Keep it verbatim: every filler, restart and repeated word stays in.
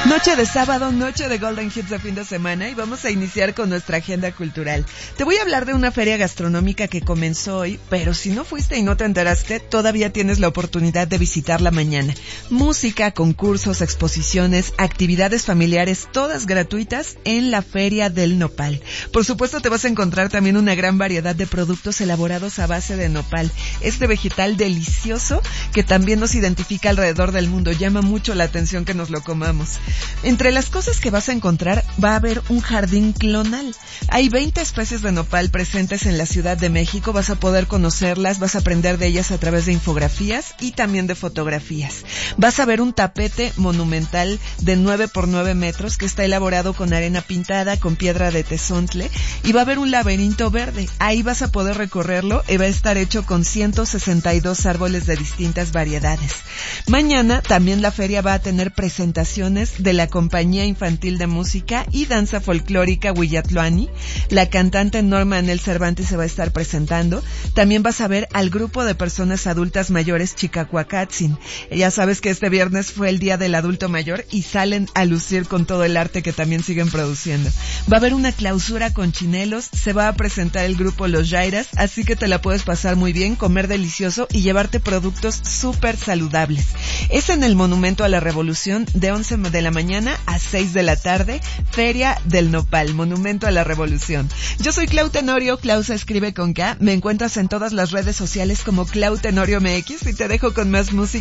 Noche de sábado, noche de Golden Hits de fin de semana y vamos a iniciar con nuestra agenda cultural. Te voy a hablar de una feria gastronómica que comenzó hoy, pero si no fuiste y no te enteraste, todavía tienes la oportunidad de visitarla mañana. Música, concursos, exposiciones, actividades familiares, todas gratuitas en la Feria del Nopal. Por supuesto te vas a encontrar también una gran variedad de productos elaborados a base de nopal. Este vegetal delicioso que también nos identifica alrededor del mundo. Llama mucho la atención que nos lo comamos. Entre las cosas que vas a encontrar va a haber un jardín clonal. Hay veinte especies de nopal presentes en la Ciudad de México. Vas a poder conocerlas, vas a aprender de ellas a través de infografías y también de fotografías. Vas a ver un tapete monumental de nueve por nueve metros que está elaborado con arena pintada, con piedra de tezontle, y va a haber un laberinto verde. Ahí vas a poder recorrerlo y va a estar hecho con ciento sesenta y dos árboles de distintas variedades. Mañana también la feria va a tener presentaciones de la Compañía Infantil de Música y Danza Folclórica Huillatloani. La cantante Norma Anel Cervantes se va a estar presentando. También vas a ver al grupo de personas adultas mayores Chicacuacatzin. Ya sabes que este viernes fue el Día del Adulto Mayor y salen a lucir con todo el arte que también siguen produciendo. Va a haber una clausura con chinelos, se va a presentar el grupo Los Yairas, así que te la puedes pasar muy bien, comer delicioso y llevarte productos súper saludables. Es en el Monumento a la Revolución de once de la mañana a seis de la tarde, Feria del Nopal, Monumento a la Revolución. Yo soy Clau Tenorio, Clau se escribe con K, me encuentras en todas las redes sociales como Clau Tenorio M X y te dejo con más música.